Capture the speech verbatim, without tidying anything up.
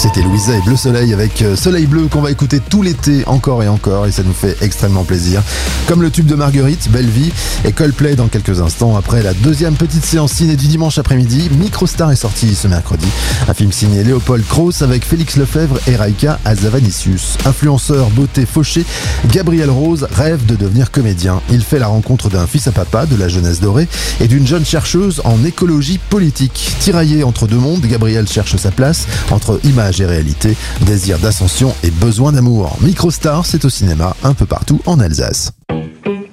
C'était Louisa et Bleu Soleil avec Soleil Bleu qu'on va écouter tout l'été encore et encore et ça nous fait extrêmement plaisir. Comme le tube de Marguerite, Belle Vie et Coldplay dans quelques instants. Après la deuxième petite séance ciné du dimanche après-midi, Microstar est sorti ce mercredi. Un film signé Léopold Krauss avec Félix Lefebvre et Raika Hazanavicius. Influenceur beauté fauché, Gabriel Rose rêve de devenir comédien. Il fait la rencontre d'un fils à papa de la jeunesse dorée et d'une jeune chercheuse en écologie politique. Tiraillé entre deux mondes, Gabriel cherche sa place entre image et réalité, désir d'ascension et besoin d'amour. Microstar, c'est au cinéma un peu partout en Alsace.